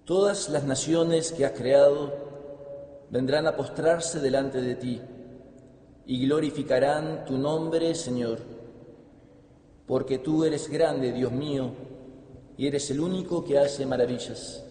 Todas las naciones que has creado vendrán a postrarse delante de ti y glorificarán tu nombre, Señor, porque tú eres grande, Dios mío, y eres el único que hace maravillas.